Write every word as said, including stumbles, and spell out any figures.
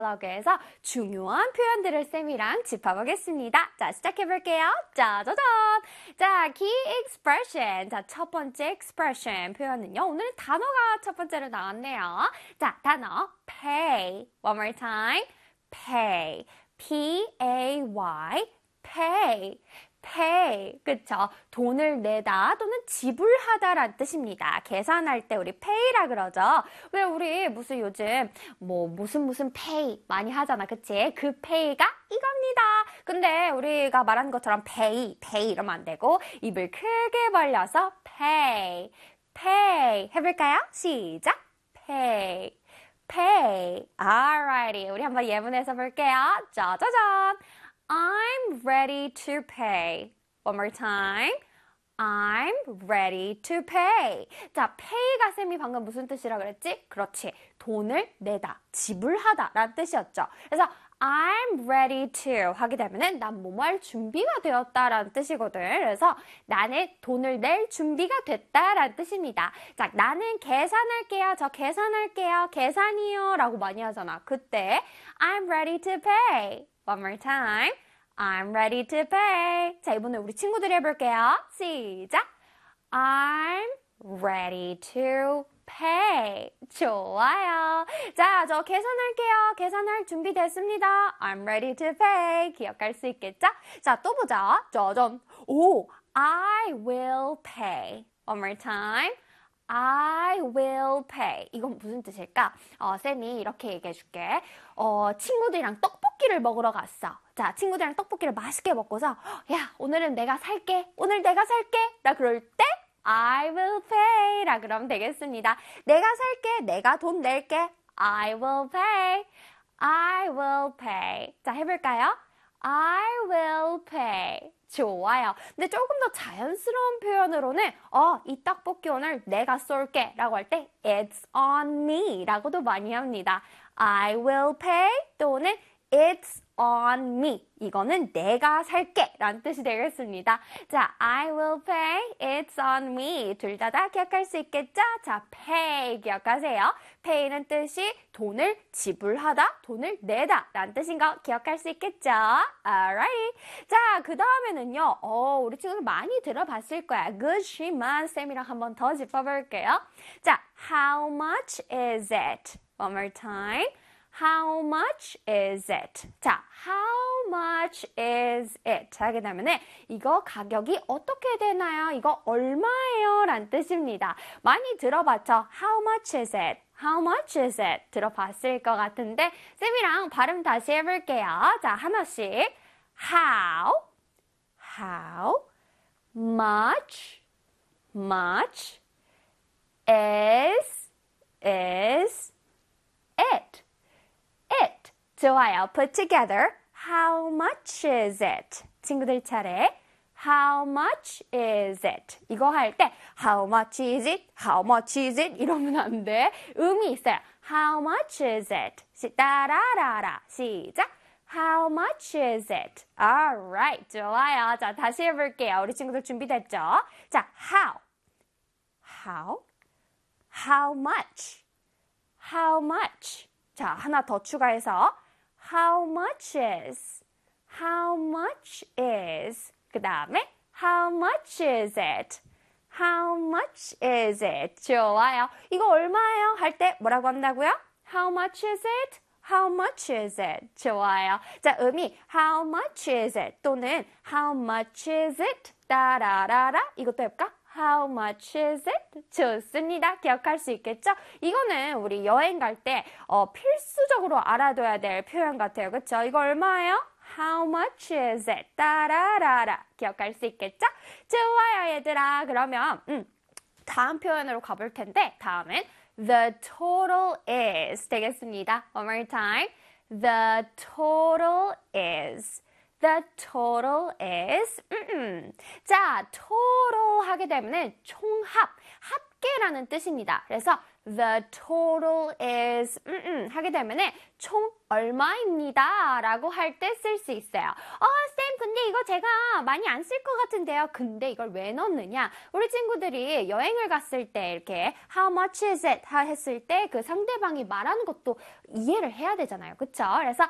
에서 중요한 표현들을 쌤이랑 짚어보겠습니다. 자, 시작해볼게요. 짜자잔! 자, key expression. 자, 첫 번째 expression 표현은요. 오늘은 단어가 첫 번째로 나왔네요. 자, 단어 pay. One more time. pay. P-A-Y. pay. pay. 그쵸? 돈을 내다 또는 지불하다라는 뜻입니다. 계산할 때 우리 pay라 그러죠. 왜 우리 무슨 요즘 뭐 무슨 무슨 pay 많이 하잖아. 그치? 그 pay가 이겁니다. 근데 우리가 말하는 것처럼 pay, pay 이러면 안 되고 입을 크게 벌려서 pay, pay 해볼까요? 시작! pay, pay. Alrighty. 우리 한번 예문해서 볼게요. 짜자잔! I'm ready to pay. One more time. I'm ready to pay. 자, pay가 쌤이 방금 무슨 뜻이라 그랬지? 그렇지. 돈을 내다, 지불하다 라는 뜻이었죠. 그래서 I'm ready to 하게 되면은 난 뭐뭐 할 준비가 되었다라는 뜻이거든. 그래서 나는 돈을 낼 준비가 됐다라는 뜻입니다. 자, 나는 계산할게요. 저 계산할게요. 계산이요. 라고 많이 하잖아. 그때 I'm ready to pay. One more time. I'm ready to pay. 자, 이번에 우리 친구들이 해볼게요. 시작. I'm ready to pay. 좋아요. 자, 저 계산할게요. 계산할 준비 됐습니다. I'm ready to pay. 기억할 수 있겠죠? 자, 또 보자. 짜잔. 오, I will pay. One more time. I will pay. 이건 무슨 뜻일까? 어, 쌤이 이렇게 얘기해 줄게. 어, 친구들이랑 떡볶이를 먹으러 갔어. 자, 친구들이랑 떡볶이를 맛있게 먹고서 야, 오늘은 내가 살게. 오늘 내가 살게. 나 그럴 때 I will pay 라 그러면 되겠습니다. 내가 살게. 내가 돈 낼게. I will pay. I will pay. 자, 해볼까요? I will pay. 좋아요. 근데 조금 더 자연스러운 표현으로는 어, 이 떡볶이 오늘 내가 쏠게 라고 할 때 It's on me 라고도 많이 합니다. I will pay 또는 It's on me. 이거는 내가 살게 라는 뜻이 되겠습니다. 자, I will pay, it's on me. 둘 다 다 기억할 수 있겠죠? 자, pay 기억하세요. pay는 뜻이 돈을 지불하다, 돈을 내다 라는 뜻인 거 기억할 수 있겠죠? Alright. 자, 그 다음에는요. 어, 우리 친구들 많이 들어봤을 거야. 그렇지만 쌤이랑 한번 더 짚어볼게요. 자, how much is it? One more time. How much is it? 자, how much is it? 하게 되면 이거 가격이 어떻게 되나요? 이거 얼마예요? 라는 뜻입니다. 많이 들어봤죠? How much is it? How much is it? 들어봤을 것 같은데 쌤이랑 발음 다시 해볼게요. 자, 하나씩. How, how much, much is, is it? it. 좋아요. Put together. How much is it? 친구들 차례. How much is it? 이거 할 때 How much is it? How much is it? 이러면 안 돼. 음이 있어요. How much is it? 시, 따라라라. 시작. How much is it? Alright. 좋아요. 자, 다시 해볼게요. 우리 친구들 준비됐죠? 자, how. How. How much. How much. 자, 하나 더 추가해서 How much is? How much is? 그 다음에 How much is it? How much is it? 좋아요. 이거 얼마예요? 할 때 뭐라고 한다고요? How much is it? How much is it? 좋아요. 자, 음이 How much is it? 또는 How much is it? 따라라라. 이것도 해볼까? How much is it? 좋습니다. 기억할 수 있겠죠? 이거는 우리 여행 갈 때 어, 필수적으로 알아둬야 될 표현 같아요. 그쵸? 이거 얼마예요? How much is it? 따라라라. 기억할 수 있겠죠? 좋아요, 얘들아. 그러면 음, 다음 표현으로 가볼 텐데 다음은 The total is 되겠습니다. One more time. The total is. The total is. 음, 자, total 하게 되면 총합, 합계라는 뜻입니다. 그래서 the total is 음, 하게 되면 총 얼마입니다 라고 할 때 쓸 수 있어요. 어, 쌤 근데 이거 제가 많이 안 쓸 것 같은데요. 근데 이걸 왜 넣느냐? 우리 친구들이 여행을 갔을 때 이렇게 how much is it? 했을 때 그 상대방이 말하는 것도 이해를 해야 되잖아요. 그쵸? 그래서